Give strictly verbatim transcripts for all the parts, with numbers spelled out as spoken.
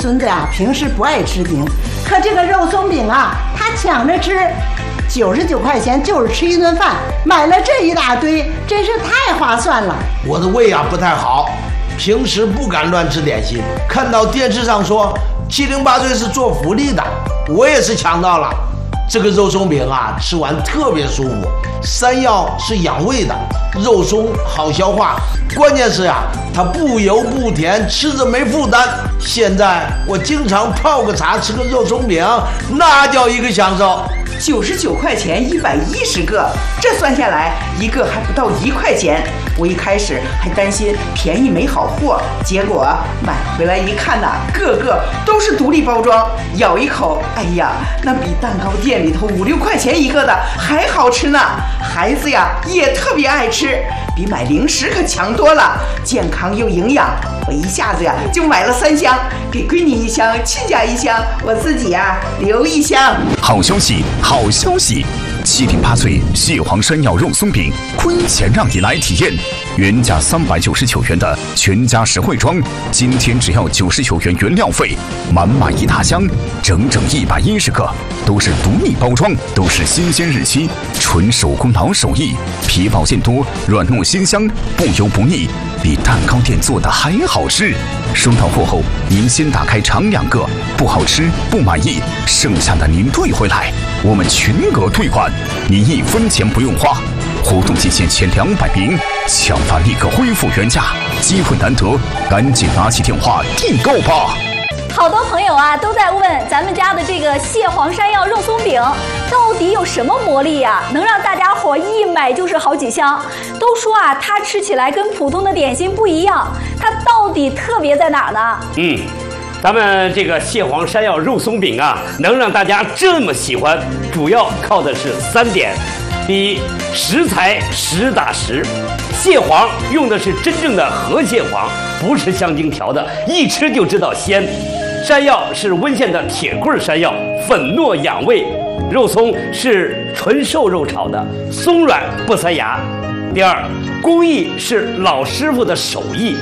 孙子呀，平时不爱吃饼，可这个肉松饼啊，他抢着吃，九十九块钱就是吃一顿饭，买了这一大堆，真是太划算了。 我的胃啊不太好，平时不敢乱吃点心，看到电视上说七零八碎是做福利的，我也是抢到了。这个肉松饼啊，吃完特别舒服。山药是养胃的，肉松好消化，关键是呀，它不油不甜，吃着没负担。现在我经常泡个茶，吃个肉松饼，那叫一个享受。 九十九块钱一百一十个，这算下来一个还不到一块钱。我一开始还担心便宜没好货，结果买回来一看呐、啊，个个都是独立包装，咬一口，哎呀，那比蛋糕店里头五六块钱一个的还好吃呢。孩子呀也特别爱吃，比买零食可强多了，健康又营养。我一下子呀就买了三箱，给闺女一箱，亲家一箱，我自己呀留一箱。 好消息，好消息！七零八碎蟹黄山药肉松饼，亏钱让你来体验。原价三百九十九元的全家实惠装，今天只要九十九元原料费，满满一大箱，整整一百一十个，都是独立包装，都是新鲜日期，纯手工劳手艺，皮薄馅多，软糯鲜香，不油不腻，比蛋糕店做的还好吃。收到货后，您先打开尝两个，不好吃不满意，剩下的您退回来，我们全额退款，您一分钱不用花。活动期限前两百名，抢发立刻恢复原价，机会难得，赶紧拿起电话订购吧！ 好多朋友啊都在问咱们家的这个蟹黄山药肉松饼到底有什么魔力呀、啊，能让大家伙一买就是好几箱？都说啊，它吃起来跟普通的点心不一样，它到底特别在哪儿呢？ 嗯。咱们这个蟹黄山药肉松饼啊，能让大家这么喜欢，主要靠的是三点。第一，食材实打实，蟹黄用的是真正的河蟹黄，不是香精调的，一吃就知道鲜。山药是温县的铁棍山药，粉糯养胃。肉松是纯瘦肉炒的，松软不塞牙。第二，工艺是老师傅的手艺。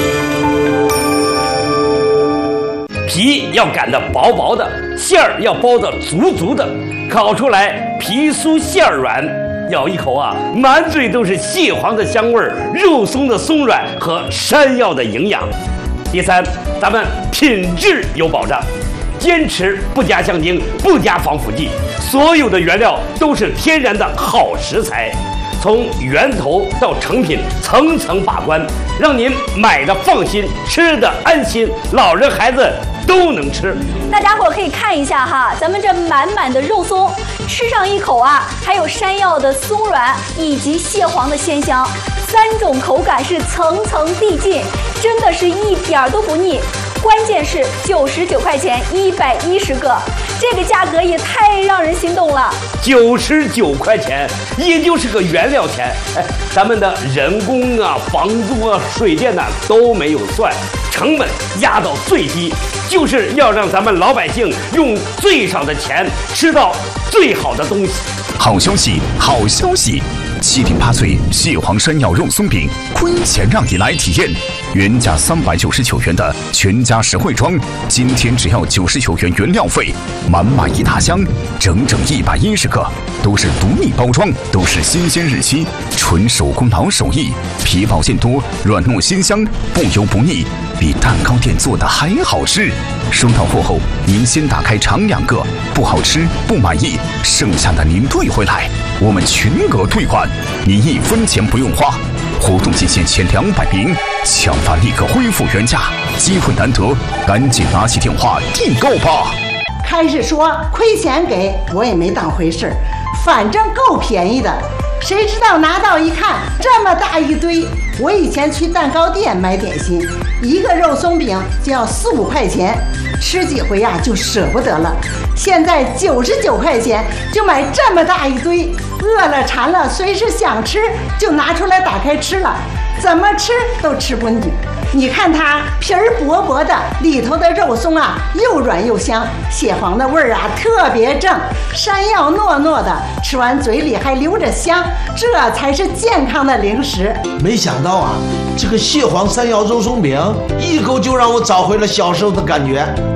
皮要擀得薄薄的，馅儿要包得足足的，烤出来皮酥馅儿软，咬一口啊，满嘴都是蟹黄的香味儿，肉松的松软和山药的营养。第三，咱们品质有保障，坚持不加香精，不加防腐剂，所有的原料都是天然的好食材。从源头到成品，层层把关，让您买的放心，吃的安心，老人孩子都能吃。 大家伙可以看一下哈，咱们这满满的肉松，吃上一口啊，还有山药的松软以及蟹黄的鲜香，三种口感是层层递进，真的是一点儿都不腻。关键是九十九块钱一百一十个，这个价格也太让人心动了。 九十九块钱，也就是个原料钱，哎，咱们的人工啊、房租啊、水电呐、啊、都没有算，成本压到最低，就是要让咱们老百姓用最少的钱吃到最好的东西。 好消息，好消息！七零八碎蟹黄山药肉松饼，亏钱让你来体验。原价三百九十九元的全家实惠装，今天只要九十九元原料费，满满一大箱，整整一百一十个，都是独立包装，都是新鲜日期，纯手工劳手艺，皮薄馅多，软糯鲜香，不油不腻，比蛋糕店做的还好吃。收到货后，您先打开尝两个，不好吃不满意，剩下的您退回来，我们全额退款，您一分钱不用花。活动期限前两百名，抢发立刻恢复原价，机会难得，赶紧拿起电话订购吧！ 开始说亏钱给我也没当回事儿，反正够便宜的。谁知道拿到一看，这么大一堆！我以前去蛋糕店买点心，一个肉松饼就要四五块钱，吃几回呀、啊、就舍不得了。现在九十九块钱就买这么大一堆，饿了馋了，随时想吃就拿出来打开吃了，怎么吃都吃不腻。你看它皮儿薄薄的，里头的肉松啊又软又香，蟹黄的味儿啊特别正，山药糯糯的，吃完嘴里还留着香，这才是健康的零食。 没想到啊，这个蟹黄山药肉松饼一口就让我找回了小时候的感觉。